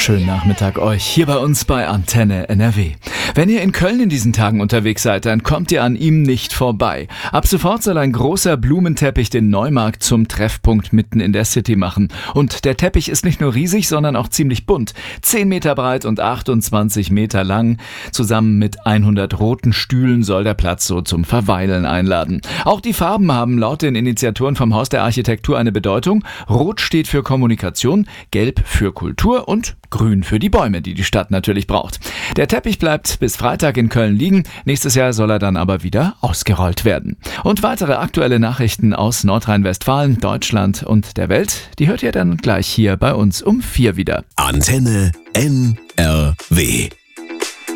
Schönen Nachmittag euch hier bei uns bei Antenne NRW. Wenn ihr in Köln in diesen Tagen unterwegs seid, dann kommt ihr an ihm nicht vorbei. Ab sofort soll ein großer Blumenteppich den Neumarkt zum Treffpunkt mitten in der City machen. Und der Teppich ist nicht nur riesig, sondern auch ziemlich bunt. 10 Meter breit und 28 Meter lang. Zusammen mit 100 roten Stühlen soll der Platz so zum Verweilen einladen. Auch die Farben haben laut den Initiatoren vom Haus der Architektur eine Bedeutung. Rot steht für Kommunikation, Gelb für Kultur und Grün für die Bäume, die die Stadt natürlich braucht. Der Teppich bleibt bis Freitag in Köln liegen. Nächstes Jahr soll er dann aber wieder ausgerollt werden. Und weitere aktuelle Nachrichten aus Nordrhein-Westfalen, Deutschland und der Welt, die hört ihr dann gleich hier bei uns um 4 wieder. Antenne NRW.